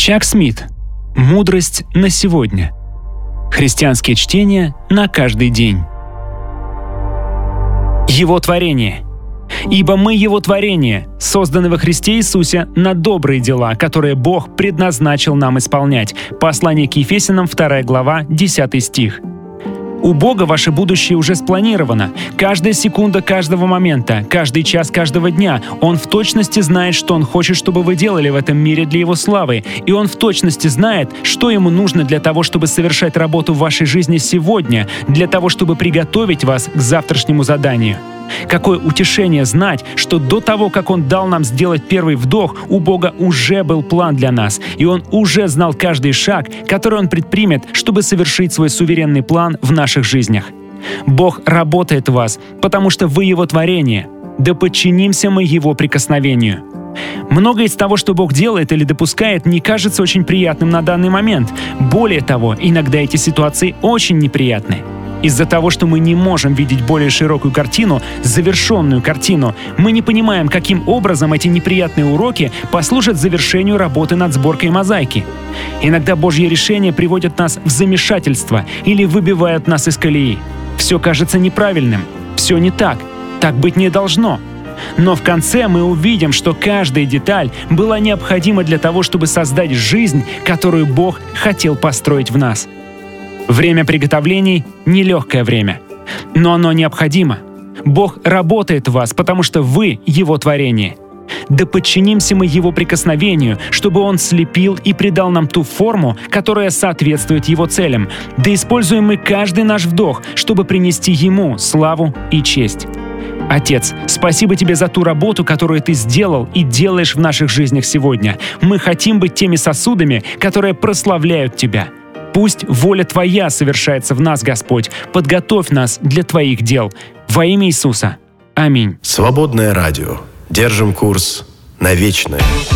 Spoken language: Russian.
Чак Смит. Мудрость на сегодня. Христианские чтения на каждый день. Его творение. «Ибо мы Его творение, созданы во Христе Иисусе на добрые дела, которые Бог предназначил нам исполнять». Послание к Ефесянам, 2 глава, 10 стих. У Бога ваше будущее уже спланировано. Каждая секунда каждого момента, каждый час каждого дня. Он в точности знает, что Он хочет, чтобы вы делали в этом мире для Его славы. И Он в точности знает, что Ему нужно для того, чтобы совершать работу в вашей жизни сегодня, для того, чтобы приготовить вас к завтрашнему заданию. Какое утешение знать, что до того, как Он дал нам сделать первый вдох, у Бога уже был план для нас, и Он уже знал каждый шаг, который Он предпримет, чтобы совершить свой суверенный план в наших жизнях. Бог работает в вас, потому что вы Его творение. Да подчинимся мы Его прикосновению. Многое из того, что Бог делает или допускает, не кажется очень приятным на данный момент. Более того, иногда эти ситуации очень неприятны. Из-за того, что мы не можем видеть более широкую картину, завершенную картину, мы не понимаем, каким образом эти неприятные уроки послужат завершению работы над сборкой мозаики. Иногда Божьи решения приводят нас в замешательство или выбивают нас из колеи. Все кажется неправильным, все не так, так быть не должно. Но в конце мы увидим, что каждая деталь была необходима для того, чтобы создать жизнь, которую Бог хотел построить в нас. Время приготовлений — нелегкое время, но оно необходимо. Бог работает в вас, потому что вы Его творение. Да подчинимся мы Его прикосновению, чтобы Он слепил и придал нам ту форму, которая соответствует Его целям. Да используем мы каждый наш вдох, чтобы принести Ему славу и честь. Отец, спасибо Тебе за ту работу, которую Ты сделал и делаешь в наших жизнях сегодня. Мы хотим быть теми сосудами, которые прославляют Тебя. Пусть воля Твоя совершается в нас, Господь. Подготовь нас для Твоих дел. Во имя Иисуса. Аминь. Свободное радио. Держим курс на вечное.